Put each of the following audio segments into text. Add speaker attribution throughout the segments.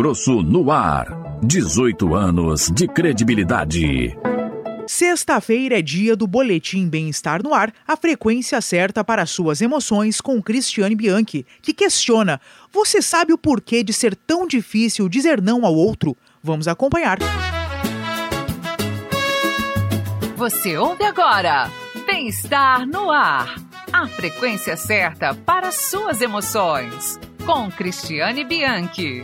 Speaker 1: Grosso no ar. 18 anos de credibilidade.
Speaker 2: Sexta-feira é dia do Boletim Bem-Estar no Ar, a frequência certa para suas emoções, com Cristiane Bianchi, que questiona: você sabe o porquê de ser tão difícil dizer não ao outro? Vamos acompanhar.
Speaker 3: Você ouve agora Bem-Estar no Ar, a frequência certa para suas emoções, com Cristiane Bianchi.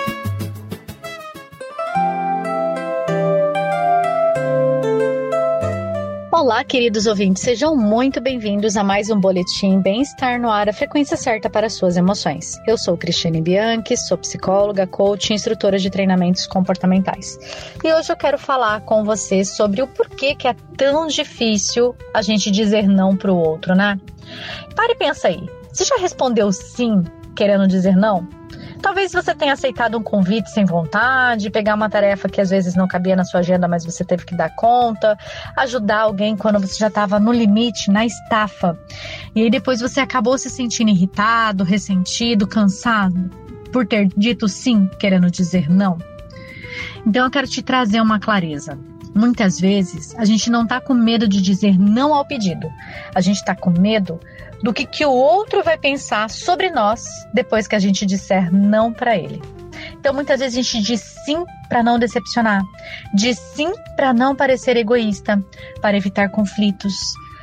Speaker 4: Olá, queridos ouvintes, sejam muito bem-vindos a mais um Boletim Bem-Estar no Ar, a frequência certa para suas emoções. Eu sou Cristiane Bianchi, sou psicóloga, coach e instrutora de treinamentos comportamentais. E hoje eu quero falar com você sobre o porquê que é tão difícil a gente dizer não para o outro, né? Pare e pensa aí, você já respondeu sim querendo dizer não? Talvez você tenha aceitado um convite sem vontade, pegar uma tarefa que às vezes não cabia na sua agenda, mas você teve que dar conta, ajudar alguém quando você já estava no limite, na estafa. E aí depois você acabou se sentindo irritado, ressentido, cansado por ter dito sim, querendo dizer não. Então eu quero te trazer uma clareza. Muitas vezes a gente não está com medo de dizer não ao pedido. A gente está com medo do que o outro vai pensar sobre nós depois que a gente disser não para ele. Então muitas vezes a gente diz sim para não decepcionar, diz sim para não parecer egoísta, para evitar conflitos,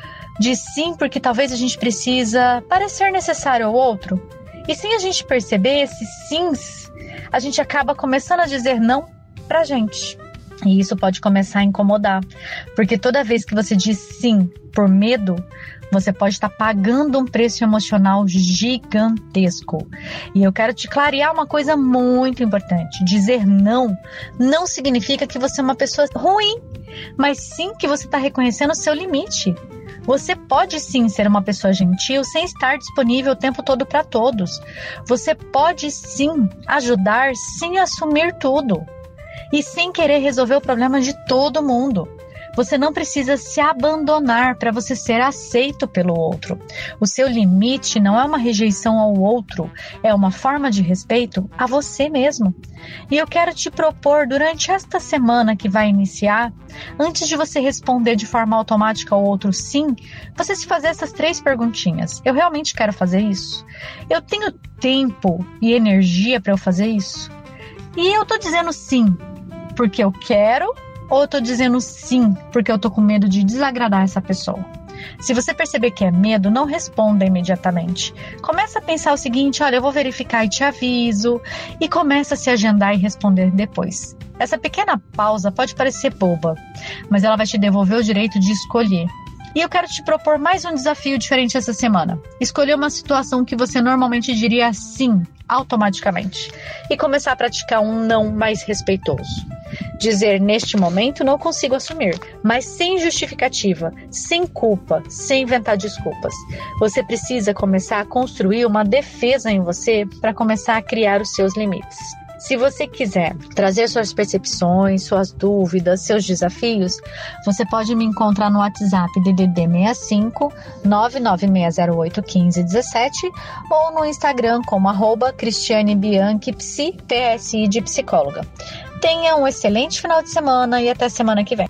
Speaker 4: diz sim porque talvez a gente precisa parecer necessário ao outro. E sem a gente perceber esses sims, a gente acaba começando a dizer não pra gente. E isso pode começar a incomodar, porque toda vez que você diz sim por medo, você pode estar pagando um preço emocional gigantesco. E eu quero te clarear uma coisa muito importante. Dizer não significa que você é uma pessoa ruim, mas sim que você está reconhecendo o seu limite. Você pode sim ser uma pessoa gentil sem estar disponível o tempo todo para todos. Você pode sim ajudar sem assumir tudo e sem querer resolver o problema de todo mundo. Você não precisa se abandonar para você ser aceito pelo outro. O seu limite não é uma rejeição ao outro, é uma forma de respeito a você mesmo. E eu quero te propor durante esta semana que vai iniciar, antes de você responder de forma automática ao outro sim, você se fazer essas 3 perguntinhas. Eu realmente quero fazer isso? Eu tenho tempo e energia para eu fazer isso? E eu tô dizendo sim porque eu quero, ou eu tô dizendo sim porque eu tô com medo de desagradar essa pessoa? Se você perceber que é medo, não responda imediatamente. Começa a pensar o seguinte: olha, eu vou verificar e te aviso, e começa a se agendar e responder depois. Essa pequena pausa pode parecer boba, mas ela vai te devolver o direito de escolher. E eu quero te propor mais um desafio diferente essa semana. Escolher uma situação que você normalmente diria sim, automaticamente, e começar a praticar um não mais respeitoso. Dizer neste momento não consigo assumir, mas sem justificativa, sem culpa, sem inventar desculpas. Você precisa começar a construir uma defesa em você para começar a criar os seus limites. Se você quiser trazer suas percepções, suas dúvidas, seus desafios, você pode me encontrar no WhatsApp DDD 65 996081517 ou no Instagram como @Cristiane Bianchi PSI de psicóloga. Tenha um excelente final de semana e até semana que vem.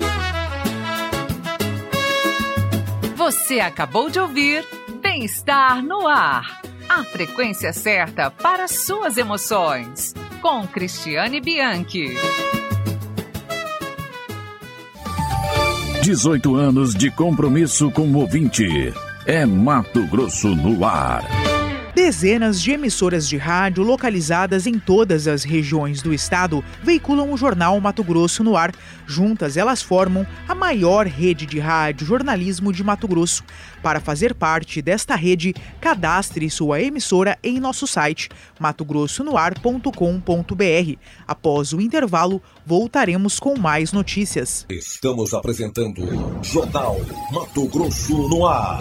Speaker 3: Você acabou de ouvir Bem-Estar no Ar, a frequência certa para suas emoções, com Cristiane Bianchi.
Speaker 1: 18 anos de compromisso com o ouvinte. É Mato Grosso no ar.
Speaker 2: Dezenas de emissoras de rádio localizadas em todas as regiões do estado veiculam o jornal Mato Grosso no Ar. Juntas, elas formam a maior rede de rádio jornalismo de Mato Grosso. Para fazer parte desta rede, cadastre sua emissora em nosso site matogrossonoar.com.br. Após o intervalo, voltaremos com mais notícias.
Speaker 5: Estamos apresentando Jornal Mato Grosso no Ar.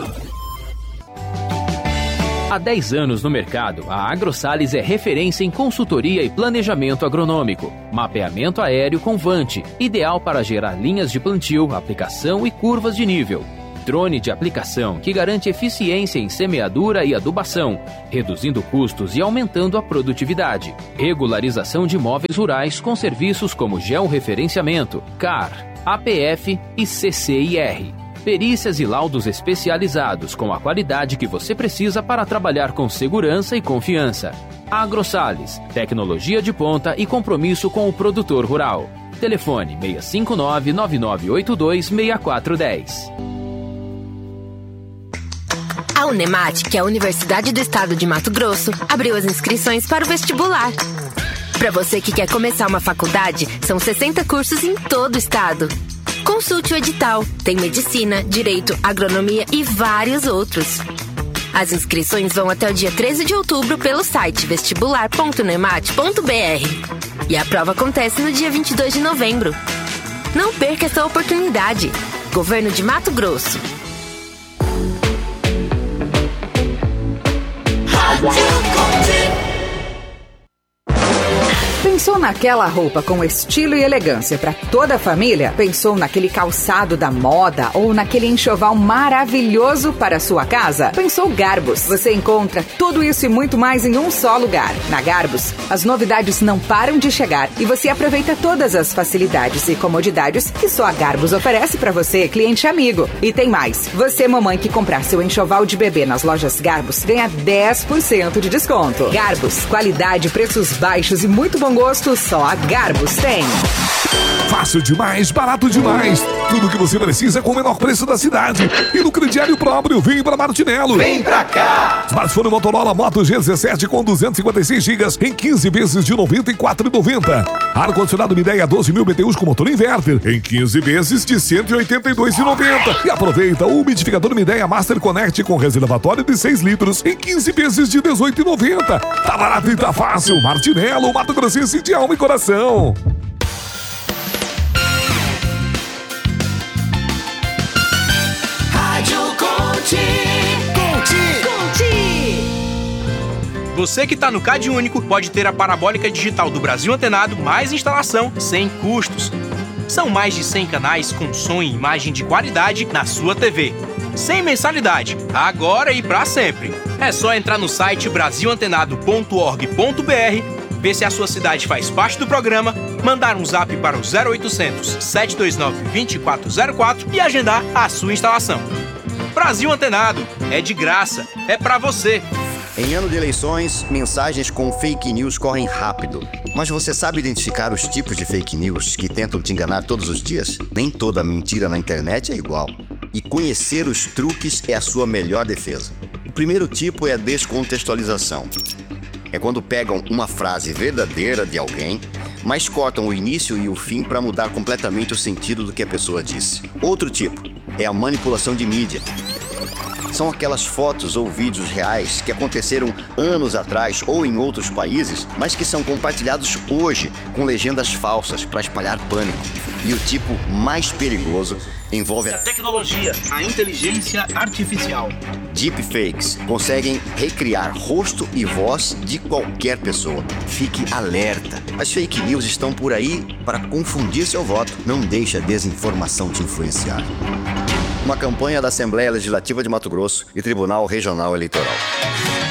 Speaker 6: Há 10 anos no mercado, a AgroSales é referência em consultoria e planejamento agronômico. Mapeamento aéreo com Vante, ideal para gerar linhas de plantio, aplicação e curvas de nível. drone de aplicação que garante eficiência em semeadura e adubação, reduzindo custos e aumentando a produtividade. Regularização de imóveis rurais com serviços como georreferenciamento, CAR, APF e CCIR. Perícias e laudos especializados com a qualidade que você precisa para trabalhar com segurança e confiança. AgroSales, tecnologia de ponta e compromisso com o produtor rural. Telefone 659-9982-6410.
Speaker 7: A Unemat, que é a Universidade do Estado de Mato Grosso, abriu as inscrições para o vestibular. Para você que quer começar uma faculdade, são 60 cursos em todo o estado. Consulte o edital. Tem medicina, direito, agronomia e vários outros. As inscrições vão até o dia 13 de outubro pelo site vestibular.unemat.br. E a prova acontece no dia 22 de novembro. Não perca essa oportunidade. Governo de Mato Grosso.
Speaker 8: Pensou naquela roupa com estilo e elegância para toda a família? Pensou naquele calçado da moda ou naquele enxoval maravilhoso para a sua casa? Pensou Garbus. Você encontra tudo isso e muito mais em um só lugar. Na Garbus, as novidades não param de chegar e você aproveita todas as facilidades e comodidades que só a Garbus oferece para você, cliente amigo. E tem mais. Você, mamãe, que comprar seu enxoval de bebê nas lojas Garbus, ganha 10% de desconto. Garbus, qualidade, preços baixos e muito bom gosto, só a Garbus tem.
Speaker 9: Fácil demais, barato demais. Tudo que você precisa com o menor preço da cidade. E no crediário próprio, vem pra Martinello.
Speaker 5: Vem pra cá!
Speaker 9: Smartphone Motorola Moto G17 com 256 GB em 15 vezes de R$ 94,90. Ar-condicionado Midea 12.000 BTUs com motor inverter em 15 vezes de R$ 182,90. E aproveita o umidificador Midea Master Connect com reservatório de 6 litros em 15 vezes de R$ 18,90. Tá barato e tá fácil. Martinello, Mato Grossense de alma e coração.
Speaker 10: Você que está no Cade Único pode ter a parabólica digital do Brasil Antenado mais instalação sem custos. São mais de 100 canais com som e imagem de qualidade na sua TV. Sem mensalidade, agora e para sempre. É só entrar no site brasilantenado.org.br, ver se a sua cidade faz parte do programa, mandar um zap para o 0800 729 2404 e agendar a sua instalação. Brasil Antenado, é de graça, é para você.
Speaker 11: Em ano de eleições, mensagens com fake news correm rápido. Mas você sabe identificar os tipos de fake news que tentam te enganar todos os dias? Nem toda mentira na internet é igual. E conhecer os truques é a sua melhor defesa. O primeiro tipo é a descontextualização. É quando pegam uma frase verdadeira de alguém, mas cortam o início e o fim para mudar completamente o sentido do que a pessoa disse. Outro tipo é a manipulação de mídia. São aquelas fotos ou vídeos reais que aconteceram anos atrás ou em outros países, mas que são compartilhados hoje com legendas falsas para espalhar pânico. E o tipo mais perigoso envolve a
Speaker 10: tecnologia, a inteligência artificial.
Speaker 11: Deepfakes conseguem recriar rosto e voz de qualquer pessoa. Fique alerta. As fake news estão por aí para confundir seu voto. Não deixe a desinformação te influenciar. Uma campanha da Assembleia Legislativa de Mato Grosso e Tribunal Regional Eleitoral.